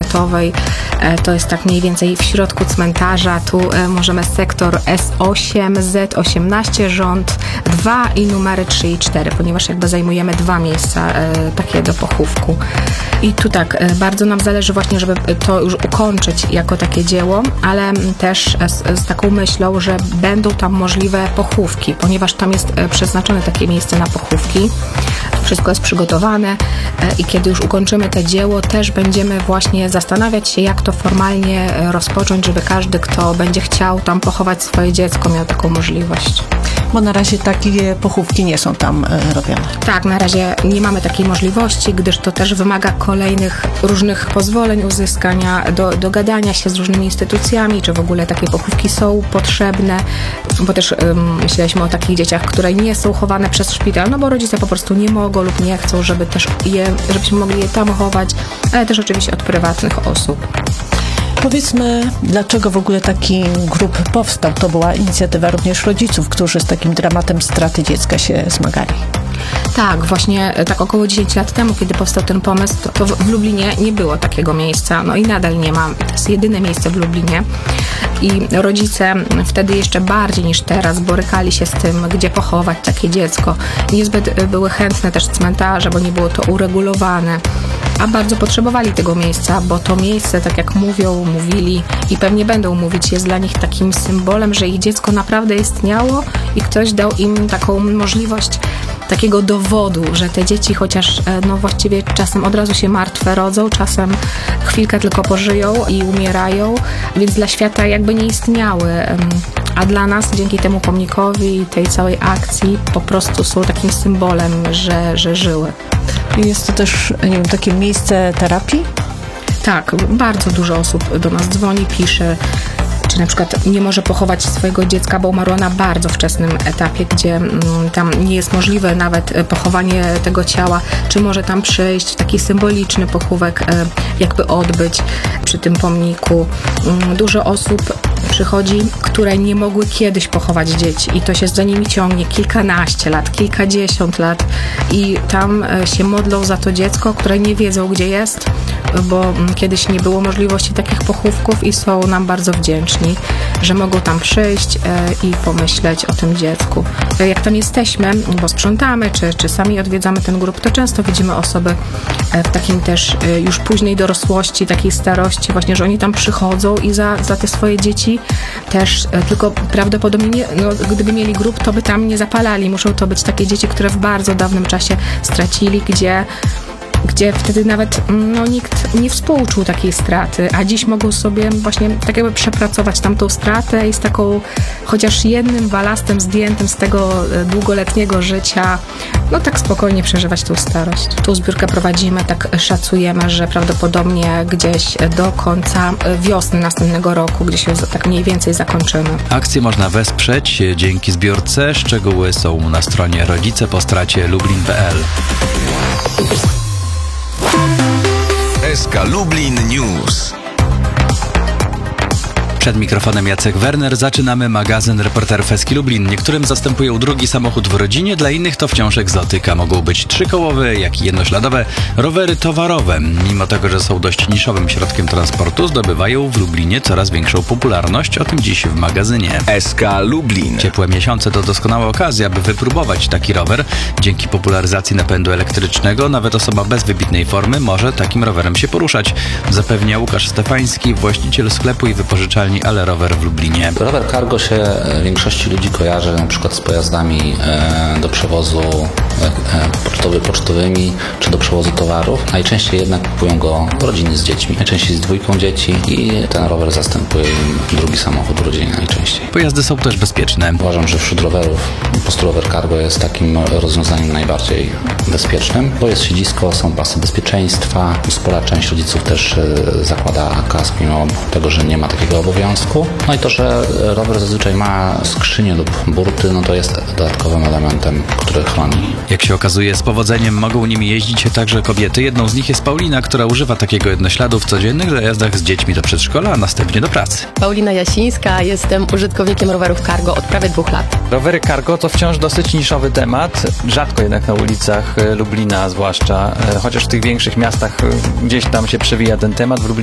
Narodowej. To jest tak mniej więcej w środku cmentarza. Tu możemy sektor S8, Z18, rząd 2 i numery 3 i 4, ponieważ jakby zajmujemy 2 miejsca takie do pochówku. I tu tak, bardzo nam zależy właśnie, żeby to już ukończyć jako takie dzieło, ale też z taką myślą, że będą tam możliwe pochówki, ponieważ tam jest przeznaczone takie miejsce na pochówki. Wszystko jest przygotowane i kiedy już ukończymy to dzieło, też będziemy właśnie zastanawiać się, jak to formalnie rozpocząć, żeby każdy, kto będzie chciał tam pochować swoje dziecko, miał taką możliwość. Bo na razie takie pochówki nie są tam robione. Tak, na razie nie mamy takiej możliwości, gdyż to też wymaga kolejnych różnych pozwoleń, uzyskania, dogadania się z różnymi instytucjami, czy w ogóle takie pochówki są potrzebne, bo też myśleliśmy o takich dzieciach, które nie są chowane przez szpital, no bo rodzice po prostu nie mogą lub nie chcą, żebyśmy mogli je tam chować, ale też oczywiście od prywatnych osób. Powiedzmy, dlaczego w ogóle taki grup powstał? To była inicjatywa również rodziców, którzy z takim dramatem straty dziecka się zmagali. Tak, właśnie tak około 10 lat temu, kiedy powstał ten pomysł, to w Lublinie nie było takiego miejsca, no i nadal nie ma. To jest jedyne miejsce w Lublinie. I rodzice wtedy jeszcze bardziej niż teraz borykali się z tym, gdzie pochować takie dziecko. Niezbyt były chętne też cmentarze, bo nie było to uregulowane, a bardzo potrzebowali tego miejsca, bo to miejsce, tak jak mówili i pewnie będą mówić, jest dla nich takim symbolem, że ich dziecko naprawdę istniało i ktoś dał im taką możliwość takiego dowodu, że te dzieci chociaż no właściwie czasem od razu się martwe rodzą, czasem chwilkę tylko pożyją i umierają, więc dla świata jakby nie istniały. A dla nas dzięki temu pomnikowi i tej całej akcji po prostu są takim symbolem, że żyły. Jest to też, nie wiem, takie miejsce terapii? Tak, bardzo dużo osób do nas dzwoni, pisze, czy na przykład nie może pochować swojego dziecka, bo umarło na bardzo wczesnym etapie, gdzie tam nie jest możliwe nawet pochowanie tego ciała, czy może tam przyjść, taki symboliczny pochówek jakby odbyć przy tym pomniku. Dużo osób przychodzi, które nie mogły kiedyś pochować dzieci i to się za nimi ciągnie kilkanaście lat, kilkadziesiąt lat i tam się modlą za to dziecko, które nie wiedzą, gdzie jest, bo kiedyś nie było możliwości takich pochówków i są nam bardzo wdzięczni, że mogą tam przyjść i pomyśleć o tym dziecku. Jak tam jesteśmy, bo sprzątamy, czy sami odwiedzamy ten grup, to często widzimy osoby w takim też już późnej dorosłości, takiej starości, właśnie, że oni tam przychodzą i za te swoje dzieci też, tylko prawdopodobnie gdyby mieli grup, to by tam nie zapalali. Muszą to być takie dzieci, które w bardzo dawnym czasie stracili, gdzie wtedy nawet nikt nie współczuł takiej straty, a dziś mogą sobie właśnie tak jakby przepracować tamtą stratę i z taką chociaż jednym balastem zdjętym z tego długoletniego życia, no tak spokojnie przeżywać tą starość. Tą zbiórkę prowadzimy, tak szacujemy, że prawdopodobnie gdzieś do końca wiosny następnego roku, gdzieś ją tak mniej więcej zakończymy. Akcję można wesprzeć dzięki zbiórce. Szczegóły są na stronie rodzicepostracie.lublin.pl. SK Lublin News. Przed mikrofonem Jacek Werner. Zaczynamy magazyn Reporterów SK Lublin. Niektórym zastępują drugi samochód w rodzinie, dla innych to wciąż egzotyka. Mogą być trzykołowe, jak i jednośladowe rowery towarowe. Mimo tego, że są dość niszowym środkiem transportu, zdobywają w Lublinie coraz większą popularność. O tym dziś w magazynie. SK Lublin. Ciepłe miesiące to doskonała okazja, by wypróbować taki rower. Dzięki popularyzacji napędu elektrycznego nawet osoba bez wybitnej formy może takim rowerem się poruszać. Zapewnia Łukasz Stefański, właściciel sklepu i wypożyczalni Ale Rower w Lublinie. Rower cargo się większości ludzi kojarzy na przykład z pojazdami do przewozu pocztowymi czy do przewozu towarów. Najczęściej jednak kupują go rodziny z dziećmi. Najczęściej z dwójką dzieci i ten rower zastępuje im drugi samochód w rodzinie najczęściej. Pojazdy są też bezpieczne. Uważam, że wśród rowerów po prostu rower cargo jest takim rozwiązaniem najbardziej bezpiecznym, bo jest siedzisko, są pasy bezpieczeństwa. Spora część rodziców też zakłada kask mimo tego, że nie ma takiego obowiązku. No i to, że rower zazwyczaj ma skrzynię lub burty, no to jest dodatkowym elementem, który chroni. Jak się okazuje, z powodzeniem mogą nimi jeździć także kobiety. Jedną z nich jest Paulina, która używa takiego jednośladu w codziennych dojazdach z dziećmi do przedszkola, a następnie do pracy. Paulina Jasińska, jestem użytkownikiem rowerów cargo od prawie 2 lat. Rowery cargo to wciąż dosyć niszowy temat, rzadko jednak na ulicach Lublina zwłaszcza, chociaż w tych większych miastach gdzieś tam się przewija ten temat. W Lublinie